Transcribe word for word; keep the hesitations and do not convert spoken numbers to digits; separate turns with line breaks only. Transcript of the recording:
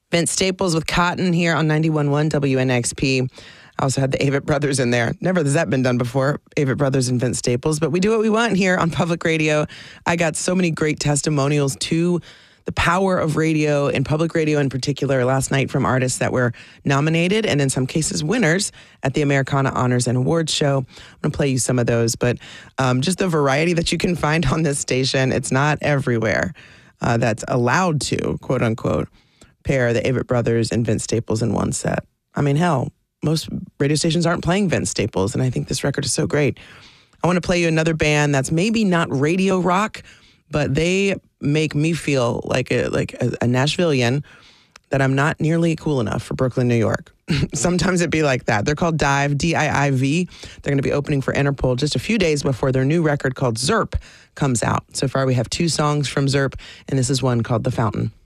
Vince Staples with Cotton here on ninety-one point one W N X P. I also had the Avett Brothers in there. Never has that been done before, Avett Brothers and Vince Staples. But we do what we want here on public radio. I got so many great testimonials to the power of radio and public radio in particular last night from artists that were nominated and in some cases winners at the Americana Honors and Awards show. I'm going to play you some of those, but um, just the variety that you can find on this station, it's not everywhere uh, that's allowed to, quote unquote, pair the Avett Brothers and Vince Staples in one set. I mean, hell, most radio stations aren't playing Vince Staples, and I think this record is so great. I want to play you another band that's maybe not radio rock, but they make me feel like a like a, a Nashvilleian, that I'm not nearly cool enough for Brooklyn, New York. Sometimes it'd be like that. They're called Dive, D I I V. They're going to be opening for Interpol just a few days before their new record called Zerp comes out. So far we have two songs from Zerp, and this is one called The Fountain.